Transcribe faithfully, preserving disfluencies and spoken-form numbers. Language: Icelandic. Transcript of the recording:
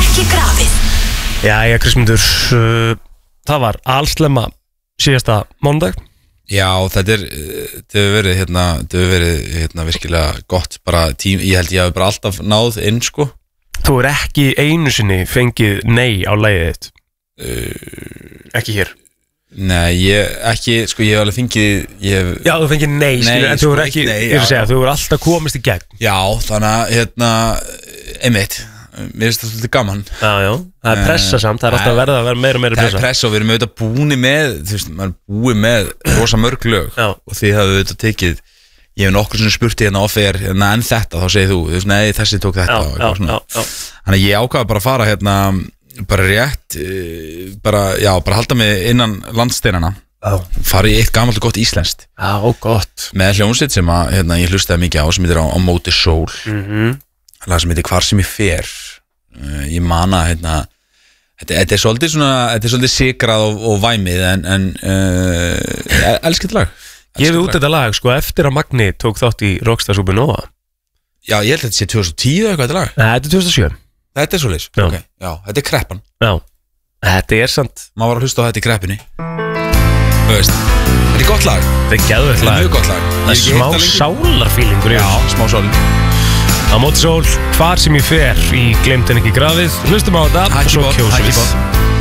ekki grafið. Jæja, Kristmundur, uh, það var alslemma síðasta mánudag. Já, þetta er, þetta hefur verið, hérna, þetta hefur verið, hérna, virkilega gott bara tím, ég held ég hafi bara alltaf náð inn, sko. Þú er ekki einu sinni fengið nei á lagið þitt? Uh, ekki hér. Nei, ég, ekki, sko, ég hef alveg fengið, ég hef... Já, þú fengið nei, nei skilur, en sko, þú er ekki, nei, ég er að segja, þú er alltaf komist í gegn. Já, þannig að, hérna, einmitt, mér finnst það svolítið gaman. Já, já, það er pressa samt, það er alltaf verið að vera meira og meira pressa. Það er pressa og við erum auðvitað búin með, þú veist, maður er búin með rosa mörg lög já. Og þið hafið auðvitað tekið, ég hef nokkur svona spurt hérna offer, hérna en þetta, þá segir þú, þú veist, nei, þessi tók þetta já, og eitthvað já, svona. Já, já. Þannig að ég ákvaði bara að fara hérna, bara rétt, bara, já, bara halda mig innan landsteinana. Já. Fara í eitt gamalt og gott íslenskt. Já, gott. Með hljómsveit sem að, hérna, ég hlustaði mikið á, sem heitir á, á móti sól. Mhm. Lag sem heitir Hvar sem ég fer. Uh, ég mana, hérna, þetta, þetta er svolítið svona, þetta er svolítið sigrað og, og væmið, en, en uh, elskið lag. Ég hef út þetta lag, sko, eftir að Magni tók þátt í Rockstar Supernova. Já, ég held að þetta sé tvö þúsund og tíu eða eitthvað þetta lag. Nei, þetta er tvö þúsund og sjö. Þetta er svolítið, já. Ok, já, þetta er kreppan. Já, þetta er sant. Maður var að hlusta á þetta í kreppinni. Þú veist, þetta er gott lag. Þetta er geðveikt lag. Þetta er mjög gott lag. Það er smá sálarfílingur í þessu. Já, smá sálin. Á móti sól, hvar sem ég fer í Gleymd en ekki grafið. Hlustum á þetta og svo kjósum við.